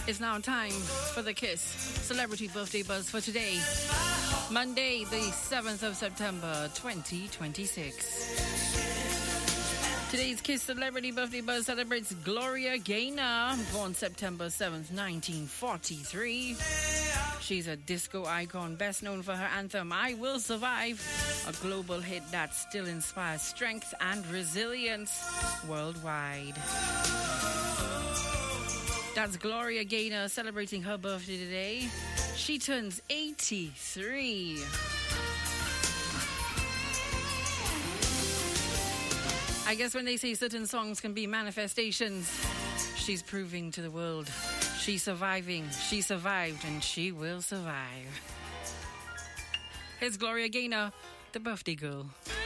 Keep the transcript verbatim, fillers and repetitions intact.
It's now time for the Kiss Celebrity Birthday Buzz for today, Monday, the seventh of September, twenty twenty-six. Today's Kiss Celebrity Birthday Buzz celebrates Gloria Gaynor, born September seventh, nineteen forty-three. She's a disco icon, best known for her anthem, I Will Survive, a global hit that still inspires strength and resilience worldwide. That's Gloria Gaynor celebrating her birthday today. She turns eighty-three. I guess when they say certain songs can be manifestations, she's proving to the world she's surviving, she survived, and she will survive. Here's Gloria Gaynor, the birthday girl.